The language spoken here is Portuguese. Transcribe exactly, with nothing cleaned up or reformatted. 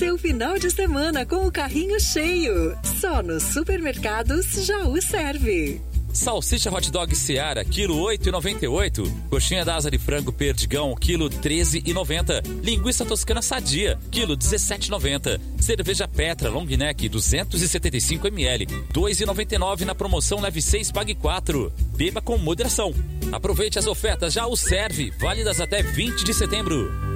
seu final de semana com o carrinho cheio. Só nos supermercados Jaú serve. Salsicha Hot Dog Seara, quilo oito e noventa e oito. Coxinha da asa de frango Perdigão, quilo treze e noventa. Linguiça toscana Sadia, quilo dezessete e noventa. Cerveja Petra Long Neck, duzentos e setenta e cinco mililitros, dois e noventa e nove na promoção Leve seis, Pague quatro. Beba com moderação. Aproveite as ofertas Jaú serve, válidas até vinte de setembro.